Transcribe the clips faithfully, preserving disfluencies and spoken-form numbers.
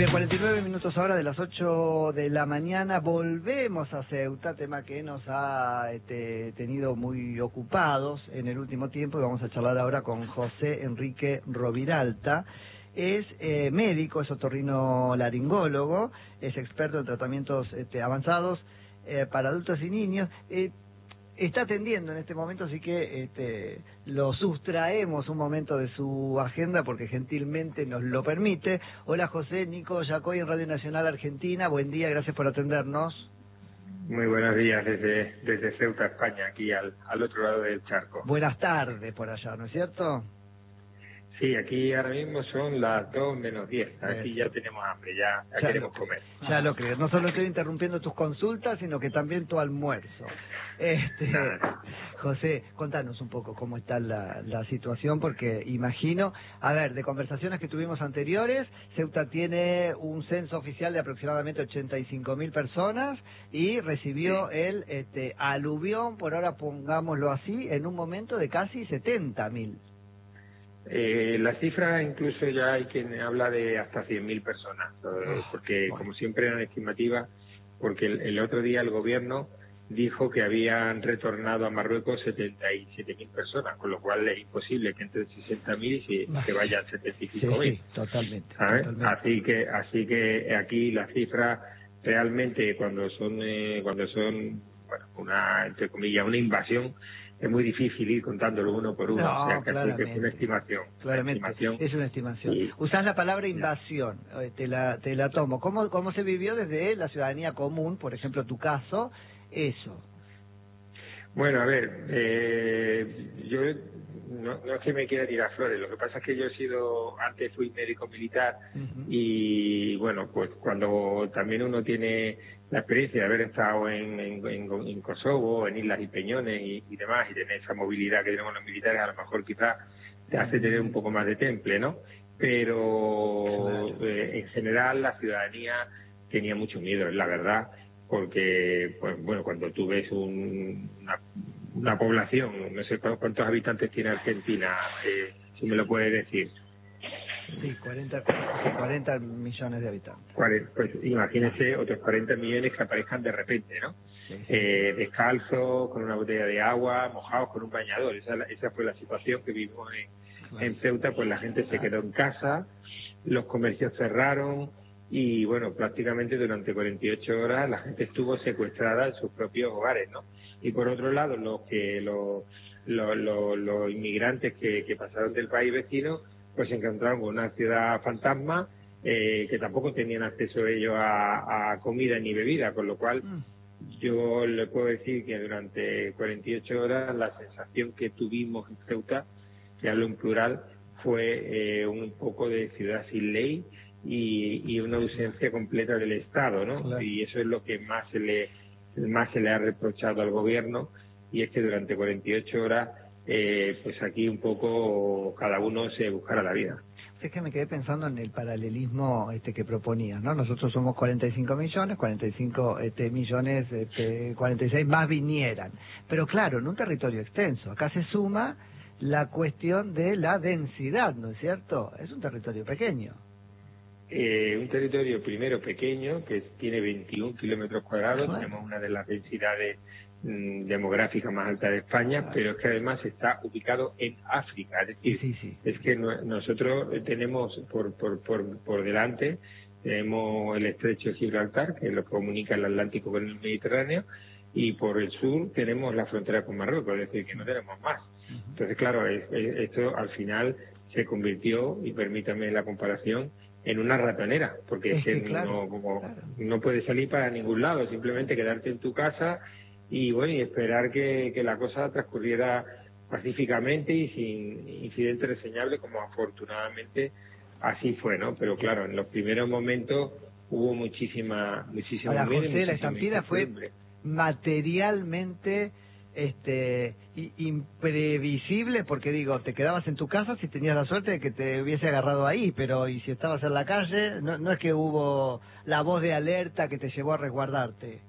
cuarenta y nueve minutos ahora de las ocho de la mañana, volvemos a Ceuta, tema que nos ha este, tenido muy ocupados en el último tiempo, y vamos a charlar ahora con José Enrique Roviralta. Es eh, médico, es otorrinolaringólogo, es experto en tratamientos este, avanzados eh, para adultos y niños. Eh, Está atendiendo en este momento, así que este, lo sustraemos un momento de su agenda porque gentilmente nos lo permite. Hola José, Nico Yacoy en Radio Nacional Argentina. Buen día, gracias por atendernos. Muy buenos días desde desde Ceuta, España, aquí al, al otro lado del charco. Buenas tardes por allá, ¿no es cierto? Sí, aquí ahora mismo son las dos menos diez. Aquí ya tenemos hambre, ya, ya, ya queremos lo, comer. Ya lo creo. No solo estoy interrumpiendo tus consultas, sino que también tu almuerzo. Este, José, contanos un poco cómo está la, la situación, porque imagino, a ver, de conversaciones que tuvimos anteriores, Ceuta tiene un censo oficial de aproximadamente ochenta y cinco mil personas y recibió sí. el este, aluvión, por ahora pongámoslo así, en un momento de casi setenta mil. Eh, la cifra incluso ya hay quien habla de hasta cien mil personas, eh, porque como siempre eran estimativas, porque el, el otro día el gobierno dijo que habían retornado a Marruecos setenta y siete mil personas, con lo cual es imposible que entre sesenta mil y se, se vayan setenta y cinco mil. Sí, sí, totalmente, totalmente. Así que, así que aquí las cifras realmente cuando son, eh, cuando son, bueno, una, entre comillas, una invasión, es muy difícil ir contándolo uno por uno, no, o sea, que claramente, es una estimación. Claramente, una estimación. es una estimación. Y, usás la palabra invasión, te la, te la tomo. ¿Cómo, ¿Cómo se vivió desde la ciudadanía común, por ejemplo, tu caso, eso? Bueno, a ver, eh, yo no, no es que me quiera tirar flores, lo que pasa es que yo he sido, antes fui médico militar uh-huh. y bueno, pues cuando también uno tiene la experiencia de haber estado en, en, en, en Kosovo, en Islas y Peñones y, y demás, y tener esa movilidad que tenemos los militares, a lo mejor quizás te hace tener un poco más de temple, ¿no? Pero eh, en general la ciudadanía tenía mucho miedo, es la verdad, porque, pues bueno, cuando tú ves un, una, una población, no sé cuántos habitantes tiene Argentina, eh, si me lo puedes decir. Sí, cuarenta, cuarenta millones de habitantes. cuarenta, pues imagínense otros cuarenta millones que aparezcan de repente, ¿no? Sí, sí. Eh, descalzos, con una botella de agua, mojados con un bañador. Esa, esa fue la situación que vivimos en, claro. en Ceuta, pues la gente se quedó en casa, los comercios cerraron y, bueno, prácticamente durante cuarenta y ocho horas la gente estuvo secuestrada en sus propios hogares, ¿no? Y por otro lado, los que los, los, los, los inmigrantes que, que pasaron del país vecino, pues se encontraron con una ciudad fantasma eh, que tampoco tenían acceso ellos a, a comida ni bebida, con lo cual mm. yo le puedo decir que durante cuarenta y ocho horas la sensación que tuvimos en Ceuta, que hablo en plural, fue eh, un poco de ciudad sin ley y, y una ausencia completa del Estado, ¿no? Claro. Y eso es lo que más se le más se le ha reprochado al gobierno, y es que durante cuarenta y ocho horas Eh, pues aquí un poco cada uno se buscara la vida. Es que me quedé pensando en el paralelismo este que proponías, ¿no? Nosotros somos cuarenta y cinco millones, cuarenta y cinco este, millones, este, cuarenta y seis más vinieran. Pero claro, en un territorio extenso, acá se suma la cuestión de la densidad, ¿no es cierto? Es un territorio pequeño. Eh, un territorio primero pequeño, que tiene veintiún kilómetros cuadrados, bueno. tenemos una de las densidades demográfica más alta de España, claro. Pero es que además está ubicado en África, es decir, sí, sí, sí. es que no, nosotros tenemos por, por, por, por delante, tenemos el estrecho de Gibraltar, que lo comunica el Atlántico con el Mediterráneo, y por el sur tenemos la frontera con Marruecos, es decir, que no tenemos más. Uh-huh. Entonces, claro, es, es, esto al final se convirtió, y permítame la comparación, en una ratonera, porque es, es que, que claro, no, como, claro. no puedes salir para ningún lado, simplemente quedarte en tu casa y bueno, y esperar que, que la cosa transcurriera pacíficamente y sin incidentes reseñables, como afortunadamente así fue, ¿no? Pero claro, en los primeros momentos hubo muchísima muchísima Ahora, miedo, José, la estampida fue materialmente este imprevisible, porque digo, te quedabas en tu casa si tenías la suerte de que te hubiese agarrado ahí, pero y si estabas en la calle, no, no es que hubo la voz de alerta que te llevó a resguardarte.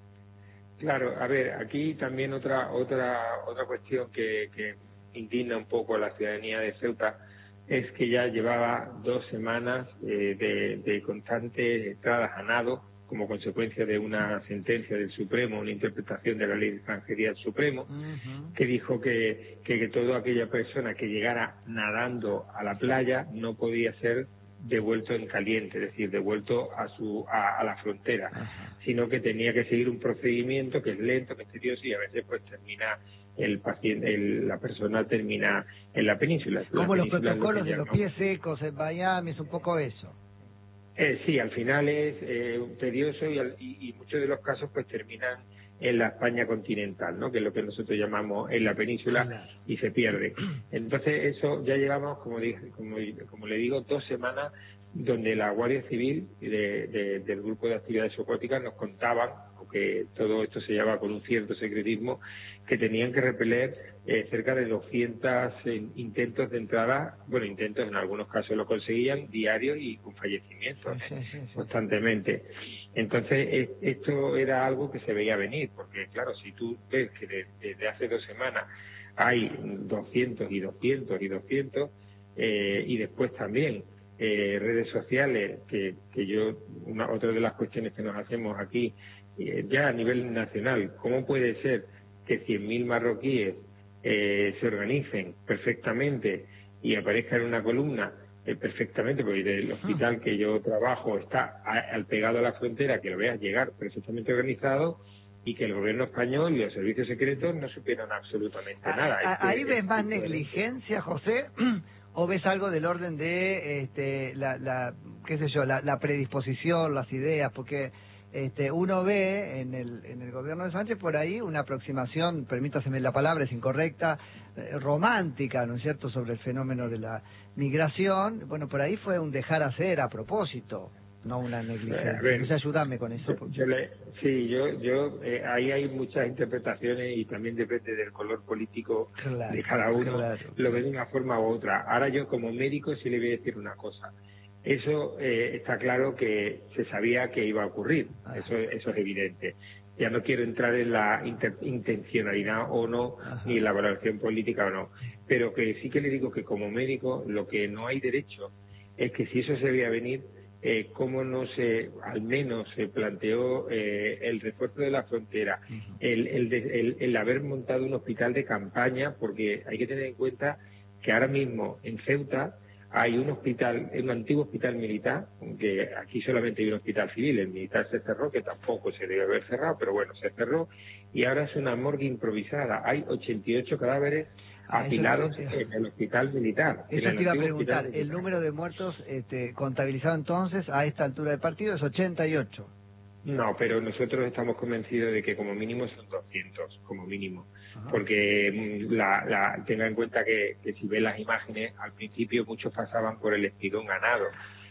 Claro, a ver, aquí también otra otra otra cuestión que, que indigna un poco a la ciudadanía de Ceuta, es que ya llevaba dos semanas eh, de, de constantes entradas a nado como consecuencia de una sentencia del Supremo, una interpretación de la ley de extranjería del Supremo, uh-huh. que dijo que, que, que toda aquella persona que llegara nadando a la playa no podía ser devuelto en caliente, es decir, devuelto a su a, a la frontera, uh-huh. sino que tenía que seguir un procedimiento que es lento, que es tedioso y a veces pues termina el paciente, el, la persona termina en la península. Como la los península protocolos de llamamos, los pies secos en Miami, es un poco eso. Eh, sí, al final es eh, tedioso y, al, y, y muchos de los casos pues terminan en la España continental, ¿no? Que es lo que nosotros llamamos en la península claro. y se pierde. Entonces eso ya llevamos, como dije, como, como le digo, dos semanas donde la Guardia Civil de, de, del Grupo de Actividades Acuáticas nos contaban, aunque todo esto se lleva con un cierto secretismo, que tenían que repeler eh, cerca de doscientos eh, intentos de entrada, bueno, intentos en algunos casos lo conseguían, diarios y con fallecimientos sí, sí, sí, sí. constantemente. Entonces, es, esto era algo que se veía venir, porque claro, si tú ves que desde de, de hace dos semanas hay doscientos y doscientos y doscientos, eh, y después también eh, redes sociales, que, que yo, una otra de las cuestiones que nos hacemos aquí, eh, ya a nivel nacional, ¿cómo puede ser que cien mil marroquíes eh, se organicen perfectamente y aparezcan en una columna eh, perfectamente, porque el hospital que yo trabajo está a, al pegado a la frontera, que lo veas llegar perfectamente organizado, y que el gobierno español y los servicios secretos no supieran absolutamente nada? ¿A, ¿Ahí ves más negligencia, José? ¿O ves algo del orden de, este, la, la qué sé yo, la, la predisposición, las ideas? Porque este, uno ve en el, en el gobierno de Sánchez por ahí una aproximación, permítaseme la palabra, es incorrecta, eh, romántica, ¿no es cierto?, sobre el fenómeno de la migración. Bueno, por ahí fue un dejar hacer a propósito, no una negligencia. Ver, Entonces ayúdame con eso. Yo, yo le, sí, yo, yo eh, ahí hay muchas interpretaciones y también depende del color político claro, de cada uno, claro. lo ve de una forma u otra. Ahora yo como médico sí le voy a decir una cosa. Eso eh, está claro que se sabía que iba a ocurrir, Ajá. eso eso es evidente. Ya no quiero entrar en la inter, intencionalidad o no, Ajá. ni la valoración política o no, pero que sí que le digo que como médico lo que no hay derecho es que si eso se veía venir, eh, cómo no se, al menos se planteó eh, el refuerzo de la frontera, uh-huh. el, el, de, el, el haber montado un hospital de campaña, porque hay que tener en cuenta que ahora mismo en Ceuta hay un hospital, un antiguo hospital militar, aunque aquí solamente hay un hospital civil, el militar se cerró, que tampoco se debe haber cerrado, pero bueno, se cerró, y ahora es una morgue improvisada. Hay ochenta y ocho cadáveres ah, apilados eso, en el hospital militar. Eso te iba a preguntar, el número de muertos este, contabilizado entonces a esta altura del partido es ochenta y ocho. No, pero nosotros estamos convencidos de que como mínimo son doscientos, como mínimo. Ajá. Porque la, la, tenga en cuenta que, que si ves las imágenes, al principio muchos pasaban por el espigón ganado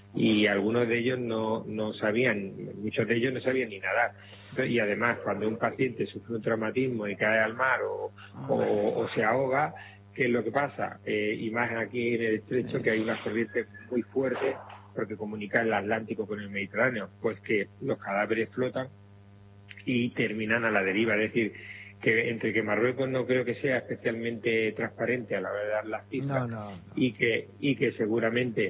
y algunos de ellos no, no sabían, muchos de ellos no sabían ni nadar. Y además, cuando un paciente sufre un traumatismo y cae al mar o, o, o se ahoga, ¿qué es lo que pasa? Eh, imagen aquí en el estrecho que hay una corriente muy fuerte porque comunica el Atlántico con el Mediterráneo, pues que los cadáveres flotan y terminan a la deriva. Es decir, que entre que Marruecos no creo que sea especialmente transparente a la hora de dar las cifras, no, no, no. y que y que seguramente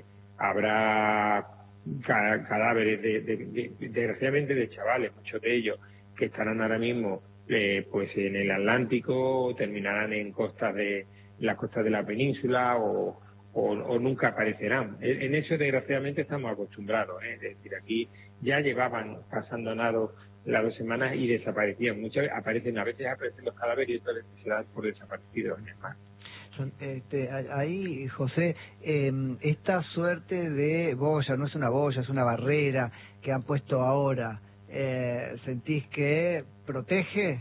habrá ca cadáveres de, de, de, de, desgraciadamente de chavales, muchos de ellos que estarán ahora mismo eh, pues en el Atlántico, o terminarán en costas de las costas de la península o O, o nunca aparecerán. En, en eso, desgraciadamente, estamos acostumbrados. ¿eh? Es decir, aquí ya llevaban pasando nado las dos semanas y desaparecían. Muchas veces aparecen, a veces aparecen los cadáveres y otras veces se dan por desaparecidos en el mar. Este, ahí, José, eh, esta suerte de boya, no es una boya, es una barrera que han puesto ahora, eh, ¿sentís que protege?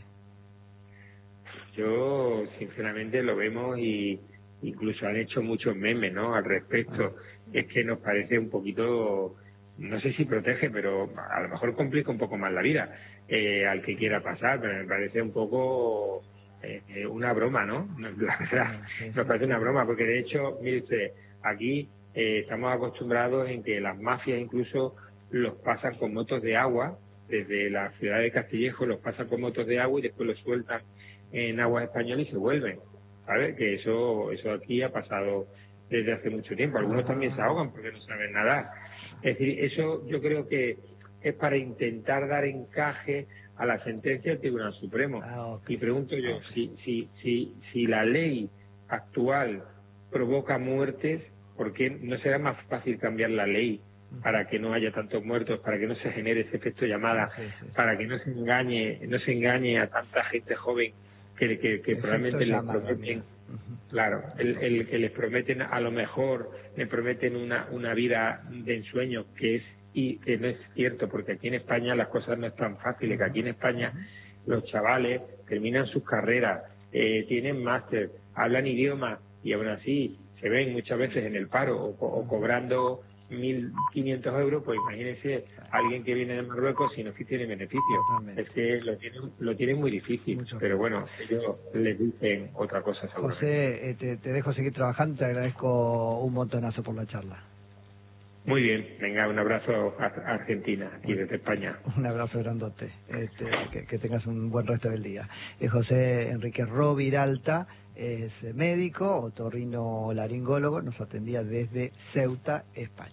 Yo, sinceramente, lo vemos y incluso han hecho muchos memes, ¿no?, al respecto. Es que nos parece un poquito, no sé si protege, pero a lo mejor complica un poco más la vida eh, al que quiera pasar, pero me parece un poco eh, una broma, ¿no? La verdad, nos parece una broma, porque de hecho, mire usted, aquí eh, estamos acostumbrados en que las mafias incluso los pasan con motos de agua, desde la ciudad de Castillejo los pasan con motos de agua y después los sueltan en aguas españolas y se vuelven. ¿Sabes? Que eso eso aquí ha pasado desde hace mucho tiempo. Algunos también se ahogan porque no saben nadar. Es decir, eso yo creo que es para intentar dar encaje a la sentencia del Tribunal Supremo. Ah, okay. Y pregunto yo, okay. si, si, si, si la ley actual provoca muertes, ¿por qué no será más fácil cambiar la ley para que no haya tantos muertos, para que no se genere ese efecto llamada, sí, sí, sí. para que no se engañe, no se engañe a tanta gente joven que, que, que probablemente les prometen, uh-huh. claro, el, el que les prometen a lo mejor, le prometen una, una vida de ensueño que es y que no es cierto, porque aquí en España las cosas no están fáciles, que aquí en España los chavales terminan sus carreras, eh, tienen máster, hablan idiomas y aún así se ven muchas veces en el paro o, o cobrando mil quinientos euros, pues imagínense alguien que viene de Marruecos y no tiene beneficio. Es que lo tienen, lo tienen muy difícil, Mucho. Pero bueno, ellos les dicen otra cosa. José, eh, te, te dejo seguir trabajando, te agradezco un montonazo por la charla. Muy bien, venga, un abrazo a Argentina, aquí desde España. Un abrazo grandote, este, que, que tengas un buen resto del día. Eh, José Enrique Roviralta es médico, otorrino laringólogo, nos atendía desde Ceuta, España.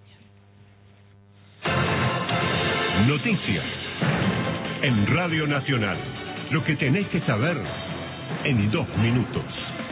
Noticias en Radio Nacional, lo que tenés que saber en dos minutos.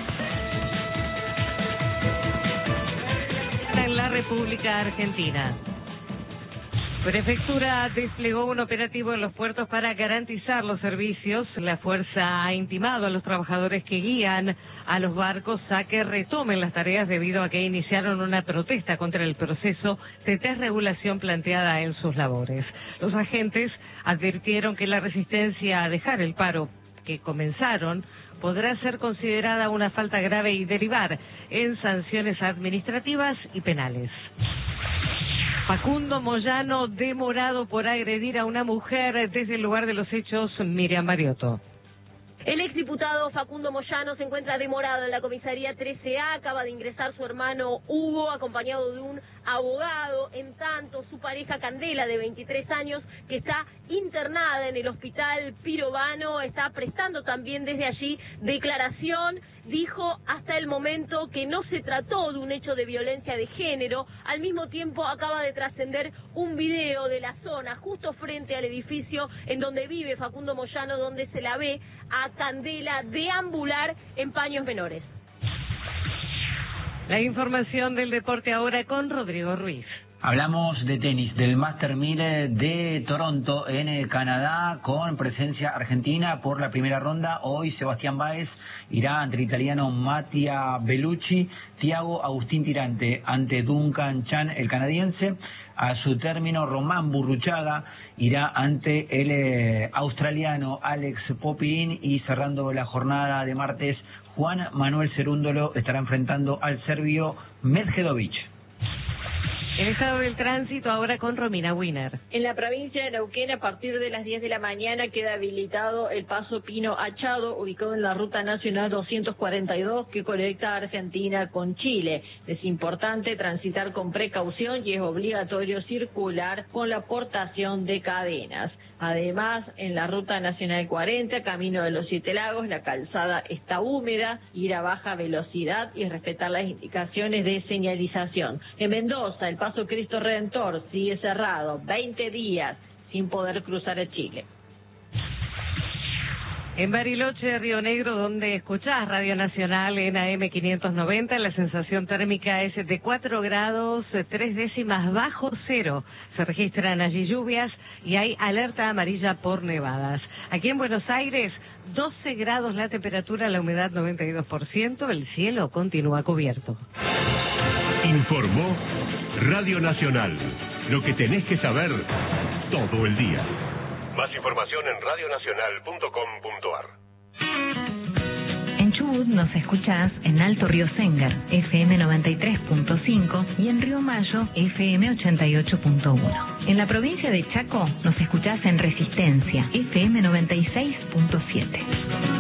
En la República Argentina, Prefectura desplegó un operativo en los puertos para garantizar los servicios. La fuerza ha intimado a los trabajadores que guían a los barcos a que retomen las tareas debido a que iniciaron una protesta contra el proceso de desregulación planteada en sus labores. Los agentes advirtieron que la resistencia a dejar el paro que comenzaron podrá ser considerada una falta grave y derivar en sanciones administrativas y penales. Facundo Moyano demorado por agredir a una mujer. Desde el lugar de los hechos, Miriam Mariotto. El exdiputado Facundo Moyano se encuentra demorado en la comisaría trece A. Acaba de ingresar su hermano Hugo, acompañado de un abogado. En tanto, su pareja Candela, de veintitrés años, que está internada en el hospital Pirovano, está prestando también desde allí declaración. Dijo hasta el momento que no se trató de un hecho de violencia de género. Al mismo tiempo, acaba de trascender un video de la zona, justo frente al edificio en donde vive Facundo Moyano, donde se la ve a Candela deambular en paños menores. La información del deporte ahora con Rodrigo Ruiz. Hablamos de tenis, del Master mil de Toronto en Canadá, con presencia argentina por la primera ronda. Hoy Sebastián Báez irá ante el italiano Mattia Bellucci, Thiago Agustín Tirante ante Duncan Chan, el canadiense. A su término, Román Burruchaga irá ante el eh, australiano Alex Popin, y cerrando la jornada de martes, Juan Manuel Cerúndolo estará enfrentando al serbio Medjedovic. El estado del tránsito ahora con Romina Wiener. En la provincia de Neuquén, a partir de las diez de la mañana, queda habilitado el paso Pino Achado, ubicado en la ruta nacional doscientos cuarenta y dos, que conecta a Argentina con Chile. Es importante transitar con precaución y es obligatorio circular con la portación de cadenas. Además, en la ruta nacional cuarenta, camino de los Siete Lagos, la calzada está húmeda, ir a baja velocidad y respetar las indicaciones de señalización. En Mendoza, el paso Cristo Redentor sigue cerrado, veinte días sin poder cruzar a Chile. En Bariloche, Río Negro, donde escuchás Radio Nacional en A M quinientos noventa, la sensación térmica es de cuatro grados, tres décimas bajo cero. Se registran allí lluvias y hay alerta amarilla por nevadas. Aquí en Buenos Aires, doce grados la temperatura, la humedad noventa y dos por ciento, el cielo continúa cubierto. Informó Radio Nacional, lo que tenés que saber todo el día. Más información en radio nacional punto com punto a r. En Chubut nos escuchás en Alto Río Sengar, F M noventa y tres punto cinco, y en Río Mayo, F M ochenta y ocho punto uno. En la provincia de Chaco nos escuchás en Resistencia, F M noventa y seis punto siete.